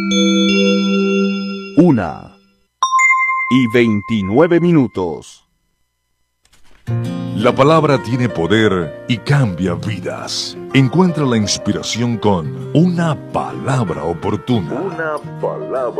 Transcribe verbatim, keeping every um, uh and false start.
Una y veintinueve minutos. La palabra tiene poder y cambia vidas. Encuentra la inspiración con una palabra oportuna. Una palabra